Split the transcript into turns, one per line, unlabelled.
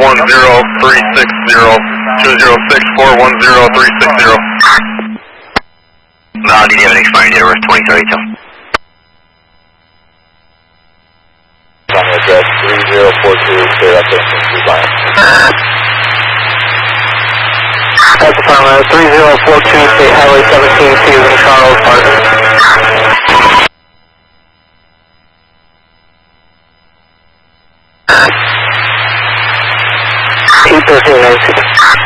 Val, did you have an expiring date of birth 2032?
On the address 3042, clear up there from Blue Line.
That's the final 3042, State Highway 17, Susan Charles, Martin. 213,